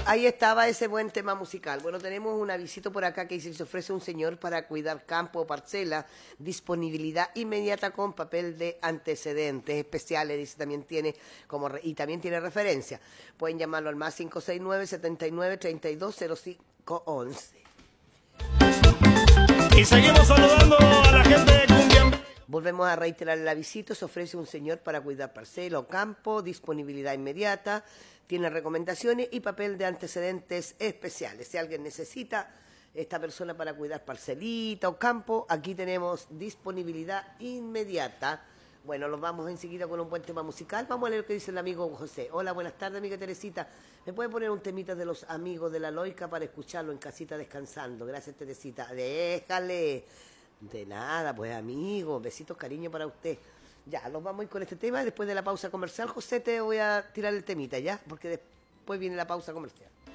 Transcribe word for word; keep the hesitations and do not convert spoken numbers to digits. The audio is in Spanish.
ahí estaba ese buen tema musical. Bueno, tenemos un avisito por acá que dice que se ofrece un señor para cuidar campo o parcela, disponibilidad inmediata con papel de antecedentes especiales, dice, también tiene como re- y también tiene referencia. Pueden llamarlo al más cinco seis nueve, setenta y nueve, treinta y dos, cero cinco once. Y seguimos saludando a la gente de Cumbia. Volvemos a reiterar el avisito, se ofrece un señor para cuidar parcela o campo, disponibilidad inmediata, tiene recomendaciones y papel de antecedentes especiales. Si alguien necesita esta persona para cuidar parcelita o campo, aquí tenemos disponibilidad inmediata. Bueno, los vamos enseguida con un buen tema musical. Vamos a leer lo que dice el amigo José. Hola, buenas tardes, amiga Teresita. ¿Me puede poner un temita de los amigos de la Loica para escucharlo en casita descansando? Gracias, Teresita. Déjale. De nada, pues amigo, besitos, cariño para usted. Ya, nos vamos a ir con este tema. Después de la pausa comercial, José, te voy a tirar el temita, ¿ya? Porque después viene la pausa comercial.